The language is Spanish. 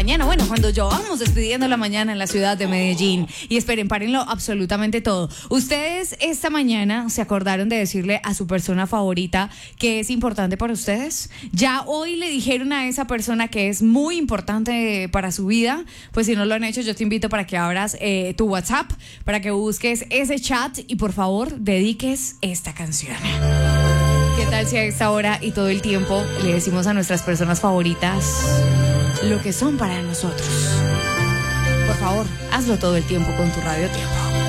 Mañana, bueno, cuando yo vamos despidiendo la mañana en la ciudad de Medellín. Y esperen, párenlo absolutamente todo. Ustedes esta mañana se acordaron de decirle a su persona favorita que es importante para ustedes. Ya hoy le dijeron a esa persona que es muy importante para su vida. Pues si no lo han hecho, yo te invito para que abras tu WhatsApp, para que busques ese chat y por favor dediques esta canción. ¿Qué tal si a esta hora y todo el tiempo le decimos a nuestras personas favoritas lo que son para nosotros? Por favor, hazlo todo el tiempo con tu Radio Tiempo.